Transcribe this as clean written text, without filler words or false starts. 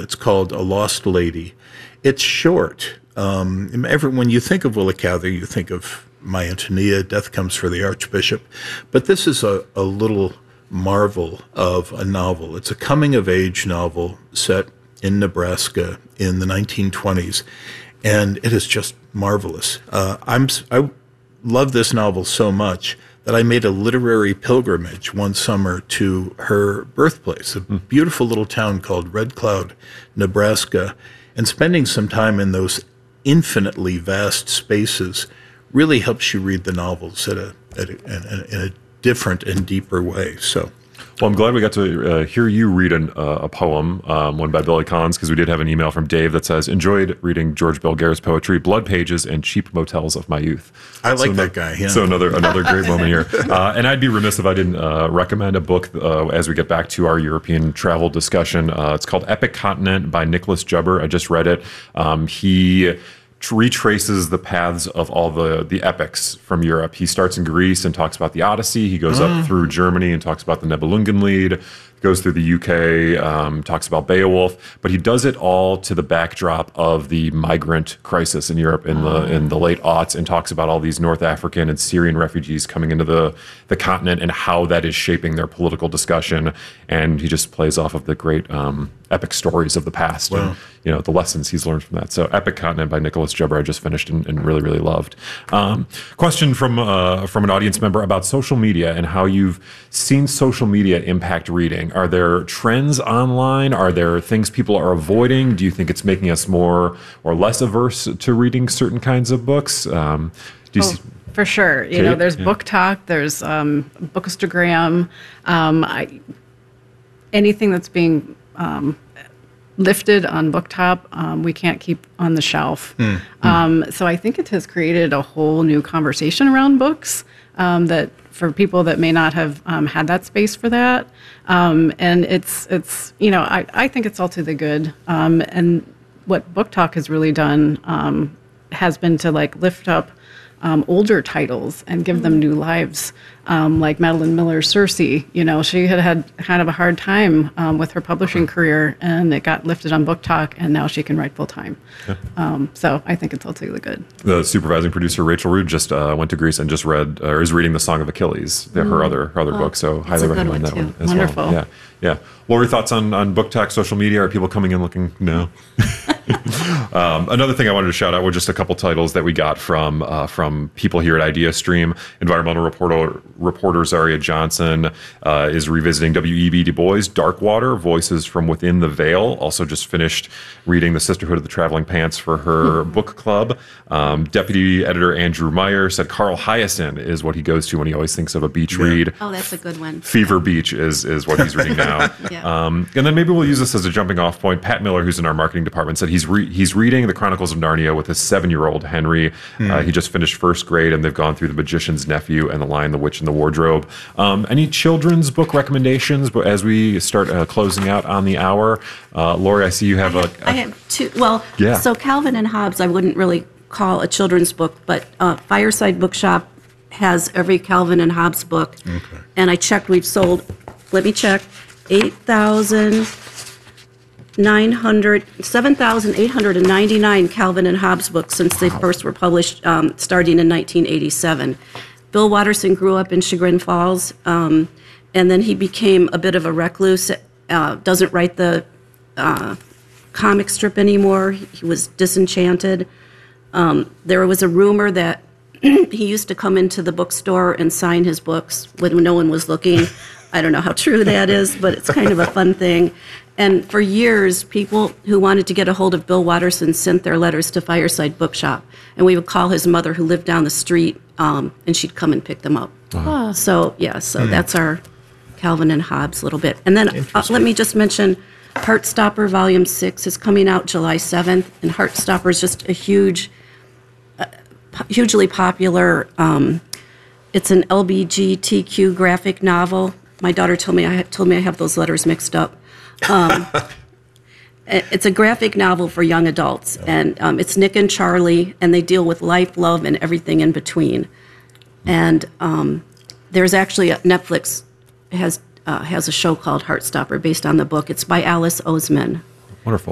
It's called A Lost Lady. It's short. When you think of Willa Cather, you think of My Antonia, Death Comes for the Archbishop. But this is a little marvel of a novel. It's a coming-of-age novel set in Nebraska in the 1920s, and it is just marvelous. I love this novel so much that I made a literary pilgrimage one summer to her birthplace, a beautiful little town called Red Cloud, Nebraska, and spending some time in those infinitely vast spaces really helps you read the novels in a different and deeper way. So, well, I'm glad we got to hear you read a poem, one by Billy Collins, because we did have an email from Dave that says, enjoyed reading George Belgair's poetry, Blood Pages and Cheap Motels of My Youth. I like that guy, yeah. So another great moment here. And I'd be remiss if I didn't recommend a book as we get back to our European travel discussion. It's called Epic Continent by Nicholas Jubber. I just read it. He retraces the paths of all the epics from Europe. He starts in Greece and talks about the Odyssey. He goes up through Germany and talks about the Nibelungenlied, goes through the UK, talks about Beowulf, but he does it all to the backdrop of the migrant crisis in Europe in the late aughts, and talks about all these North African and Syrian refugees coming into the continent and how that is shaping their political discussion. And he just plays off of the great epic stories of the past. Wow. And the lessons he's learned from that. So Epic Continent by Nicholas Jubber I just finished and really, really loved. Question from an audience member about social media and how you've seen social media impact reading. Are there trends online? Are there things people are avoiding? Do you think it's making us more or less averse to reading certain kinds of books? For sure. Kate? There's Book Talk, there's Bookstagram, anything that's being lifted on Booktop, we can't keep on the shelf. So I think it has created a whole new conversation around books that for people that may not have had that space for that. And it's I think it's all to the good. And what Book Talk has really done has been to lift up older titles and give them new lives, like Madeline Miller's Circe. She had kind of a hard time with her publishing career, and it got lifted on Book Talk, and now she can write full time. Yeah. So I think it's all totally good. The supervising producer Rachel Rood just went to Greece and just read or is reading The Song of Achilles, her other book. So highly recommend that one as Wonderful. well. Yeah. What were your thoughts on Book Talk, social media? Are people coming in looking? No. Another thing I wanted to shout out were just a couple titles that we got from people here at IdeaStream. Environmental reporter Zaria Johnson is revisiting W.E.B. Du Bois' Darkwater, Voices from Within the Veil. Also just finished reading The Sisterhood of the Traveling Pants for her book club. Deputy editor Andrew Meyer said Carl Hyacin is what he goes to when he always thinks of a beach read. Oh, that's a good one. Fever Beach is what he's reading now. Yeah. And then maybe we'll use this as a jumping off point. Pat Miller, who's in our marketing department, said he's reading The Chronicles of Narnia with his 7-year-old Henry. He just finished first grade, and they've gone through The Magician's Nephew and The Lion, the Witch, and the Wardrobe. Any children's book recommendations as we start closing out on the hour? Lori, I see you have I have two. Well, so Calvin and Hobbes I wouldn't really call a children's book, but Fireside Bookshop has every Calvin and Hobbes book. Okay. And I checked, we've sold, let me check, 7,899 Calvin and Hobbes books since they first were published, starting in 1987. Bill Watterson grew up in Chagrin Falls, and then he became a bit of a recluse, doesn't write the comic strip anymore. He was disenchanted. There was a rumor that he used to come into the bookstore and sign his books when no one was looking. I don't know how true that is, but it's kind of a fun thing. And for years, people who wanted to get a hold of Bill Watterson sent their letters to Fireside Bookshop. And we would call his mother, who lived down the street, and she'd come and pick them up. Uh-huh. So that's our Calvin and Hobbes a little bit. And then let me just mention Heartstopper Volume 6 is coming out July 7th. And Heartstopper is just a hugely popular, it's an LGBTQ graphic novel. My daughter told me I have those letters mixed up. It's a graphic novel for young adults, and it's Nick and Charlie, and they deal with life, love, and everything in between. And there's actually Netflix has a show called Heartstopper based on the book. It's by Alice Oseman. Wonderful.